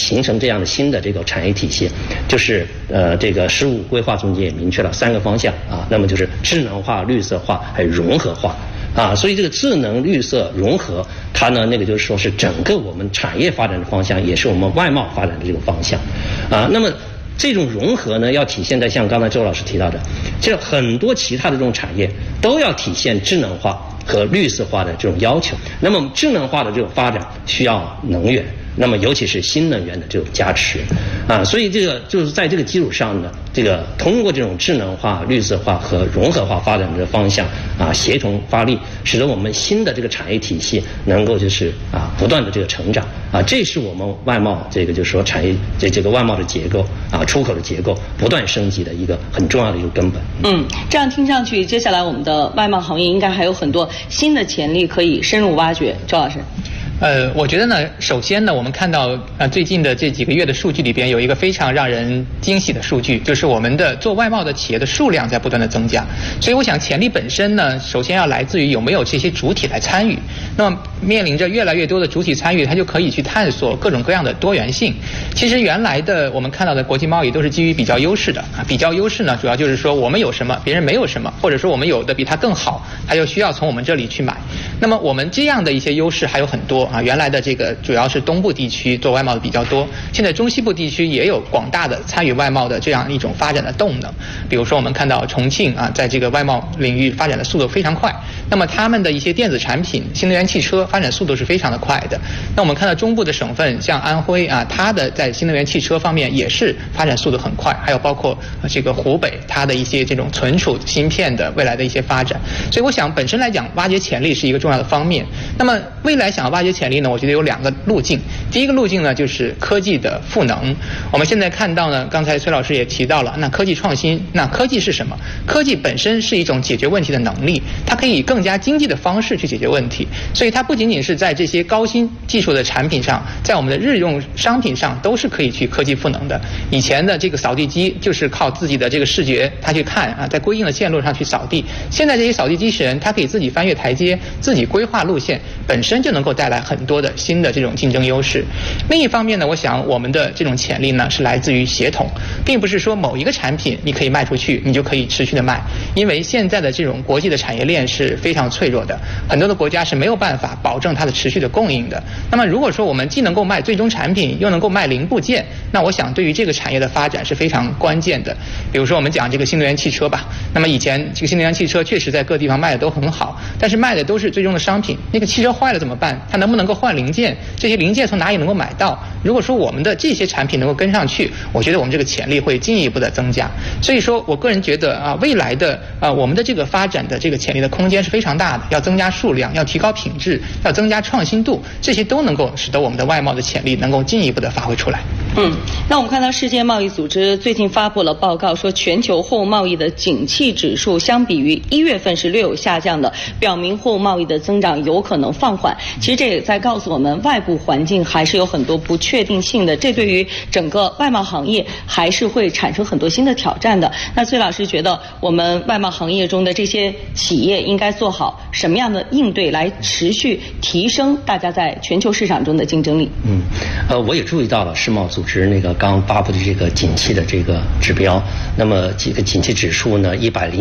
形成这样的新的这个产业体系，就是这个“15规划”中间也明确了3个方向啊，那么就是智能化、绿色化还有融合化。所以这个智能、绿色、融合，它呢那个就是说是整个我们产业发展的方向，也是我们外贸发展的这个方向。那么这种融合呢，要体现在像刚才周老师提到的，这很多其他的这种产业都要体现智能化和绿色化的这种要求。那么智能化的这种发展需要能源，那么尤其是新能源的这种加持所以这个就是在这个基础上呢，这个通过这种智能化、绿色化和融合化发展的方向协同发力，使得我们新的这个产业体系能够就是不断的这个成长这是我们外贸这个就是说产业这个外贸的结构出口的结构不断升级的一个很重要的一个根本。 这样听上去，接下来我们的外贸行业应该还有很多新的潜力可以深入挖掘。周老师。 我觉得呢，首先呢，我们看到最近的这几个月的数据里边有一个非常让人惊喜的数据，就是我们的做外贸的企业的数量在不断的增加。所以我想潜力本身呢，首先要来自于有没有这些主体来参与。那么面临着越来越多的主体参与，它就可以去探索各种各样的多元性。其实原来的我们看到的国际贸易都是基于比较优势的比较优势呢，主要就是说我们有什么别人没有什么，或者说我们有的比他更好，他就需要从我们这里去买。那么我们这样的一些优势还有很多原来的这个主要是东部地区做外贸的比较多，现在中西部地区也有广大的参与外贸的这样一种发展的动能。比如说我们看到重庆在这个外贸领域发展的速度非常快，那么他们的一些电子产品、新能源汽车发展速度是非常的快的。那我们看到中部的省份像安徽它的在新能源汽车方面也是发展速度很快，还有包括这个湖北它的一些这种存储芯片的未来的一些发展。所以我想本身来讲，挖掘潜力是一个重要的方面。那么未来想要挖掘潜力呢，我觉得有2个路径。第一个路径呢，就是科技的赋能。我们现在看到呢，刚才崔老师也提到了，那科技创新，那科技是什么？科技本身是一种解决问题的能力，它可以以更加经济的方式去解决问题。所以它不仅仅是在这些高新技术的产品上，在我们的日用商品上都是可以去科技赋能的。以前的这个扫地机就是靠自己的这个视觉，它去看在规定的线路上去扫地。现在这些扫地机器人，它可以自己翻越台阶，自己规划路线，本身就能够带来很多的新的这种竞争优势。另一方面呢，我想我们的这种潜力呢是来自于协同，并不是说某一个产品你可以卖出去，你就可以持续的卖，因为现在的这种国际的产业链是非常脆弱的，很多的国家是没有办法保证它的持续的供应的。那么如果说我们既能够卖最终产品，又能够卖零部件，那我想对于这个产业的发展是非常关键的。比如说我们讲这个新能源汽车吧，那么以前这个新能源汽车确实在各地方卖的都很好，但是卖的都是最终的商品，那个汽车坏了怎么办？它能不能够换零件？这些零件从哪里能够买到？如果说我们的这些产品能够跟上去，我觉得我们这个潜力会进一步的增加。所以说我个人觉得未来的我们的这个发展的这个潜力的空间是非常大的，要增加数量，要提高品质，要增加创新度，这些都能够使得我们的外贸的潜力能够进一步的发挥出来。 那我们看到世界贸易组织最近发布了报告，说全球货物贸易的景气指数相比于1月份是略有下降的，表明货物贸易的增长有可能放缓。其实这也在告诉我们，外部环境还是有很多不确定性的，这对于整个外贸行业还是会产生很多新的挑战的。那崔老师觉得我们外贸行业中的这些企业应该做好什么样的应对，来持续提升大家在全球市场中的竞争力？ 我也注意到了世贸组织那个刚发布的这个景气的这个指标，那么这个景气指数呢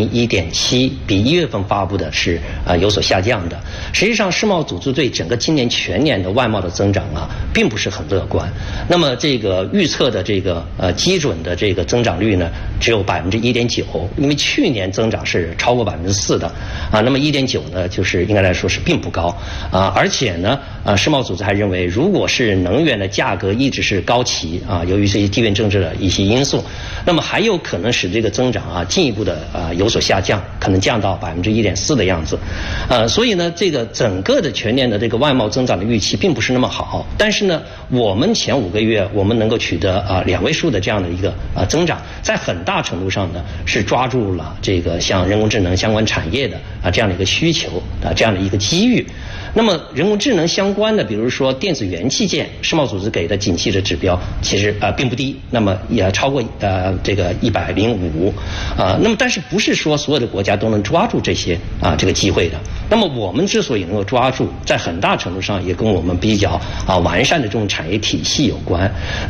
101.7，比1月份发布的是有所下降的。实际上世贸组织对整个今年全年的外贸的增长并不是很乐观。那么这个预测的这个基准的这个增长率呢只有1.9%，因为去年增长是超过4%的那么1.9呢就是应该来说是并不高而且呢世贸组织还认为，如果是能源的价格一直是高企由于这些地缘政治的一些因素，那么还有可能使这个增长进一步的有所下降，可能降到1.4%的样子所以呢这个整个的全年的这个外贸增长的预期并不是那么好。但是呢我们前5个月我们能够取得2位数的这样的一个增长，在很大程度上呢是抓住了这个像人工智能相关产业的这样的一个需求这样的一个机遇。那么人工智能相关的，比如说电子元器件，世贸组织给的景气的指标其实并不低，那么也超过这个105那么但是不是说所有的国家都能抓住这些这个机会的。那么我们之所以能够抓住，在很大程度上也跟我们比较完善的这种产业体系有关。